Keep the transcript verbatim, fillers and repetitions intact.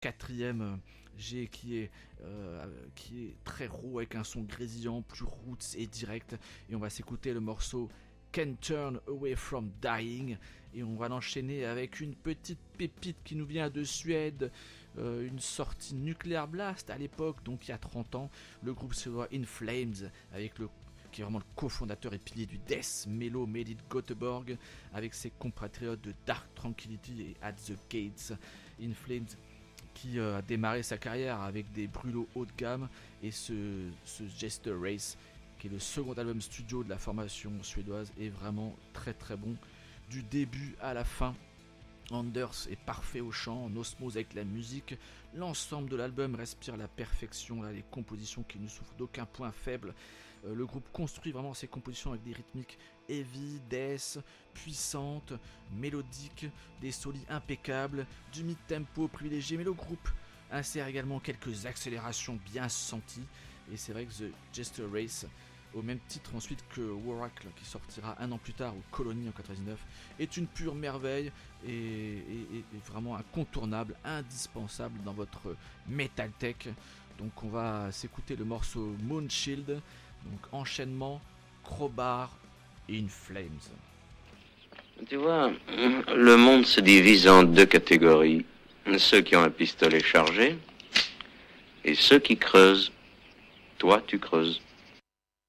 quatrième G qui est, euh, qui est très raw avec un son grésillant, plus roots et direct. Et on va s'écouter le morceau Can't Turn Away From Dying. Et on va l'enchaîner avec une petite pépite qui nous vient de Suède, euh, une sortie Nuclear Blast à l'époque, donc il y a trente ans. Le groupe se voit In Flames, avec le, qui est vraiment le cofondateur et pilier du death mellow made in Göteborg, avec ses compatriotes de Dark Tranquillity et At the Gates. In Flames qui euh, a démarré sa carrière avec des brûlots haut de gamme, et ce, ce Jester Race, qui est le second album studio de la formation suédoise, est vraiment très très bon du début à la fin. Anders est parfait au chant, en osmose avec la musique. L'ensemble de l'album respire la perfection, là, les compositions qui ne souffrent d'aucun point faible. Euh, le groupe construit vraiment ses compositions avec des rythmiques heavy, death, puissantes, mélodiques, des solis impeccables, du mid-tempo privilégié, mais le groupe insère également quelques accélérations bien senties. Et c'est vrai que The Jester Race, au même titre ensuite que Waracle, qui sortira un an plus tard, ou Colony en quatre-vingt-dix-neuf, est une pure merveille et, et, et vraiment incontournable, indispensable dans votre Metal Tech. Donc on va s'écouter le morceau Moonshield, donc enchaînement, Crowbar, In Flames. Tu vois, le monde se divise en deux catégories. Ceux qui ont un pistolet chargé et ceux qui creusent. Toi, tu creuses.